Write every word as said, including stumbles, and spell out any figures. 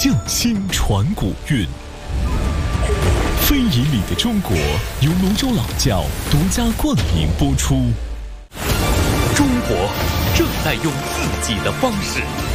匠心传古韵。非遗里的中国由泸州老窖独家冠名播出。 中国正在用自己的方式